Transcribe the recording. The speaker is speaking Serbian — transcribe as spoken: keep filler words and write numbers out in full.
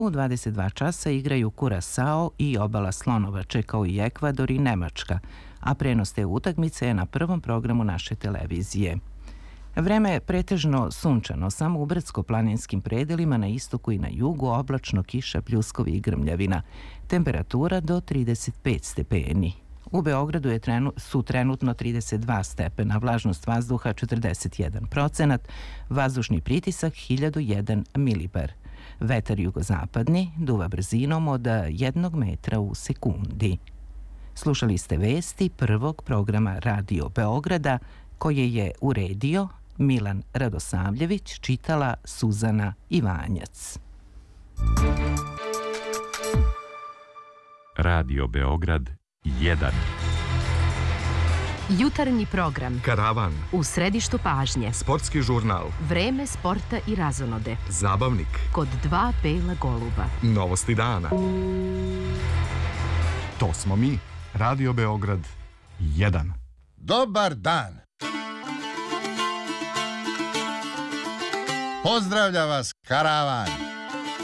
U dvadeset dva časa igraju Kurasao i Obala Slonovače, kao i Ekvador i Nemačka, a prenos te utakmice je na prvom programu naše televizije. Vreme je pretežno sunčano, samo u brdsko-planinskim predelima na istoku i na jugu oblačno, kiša, pljuskovi i grmljavina. Temperatura do trideset pet stepeni. U Beogradu je trenu, su trenutno trideset dva stepena, vlažnost vazduha četrdeset jedan procenat, vazdušni pritisak hiljadu jedan milibar. Vetar jugozapadni duva brzinom od jednog metra u sekundi. Slušali ste vesti prvog programa Radio Beograda, koje je uredio Milan Radosavljević, čitala Suzana Ivanjac. Radio Beograd jedan. Jutarnji program. Karavan. U središtu pažnje. Sportski žurnal. Vreme sporta i razonode. Zabavnik. Kod dva bela goluba. Novosti dana. To smo mi. Radio Beograd jedan. Dobar dan. Pozdravlja vas Karavan.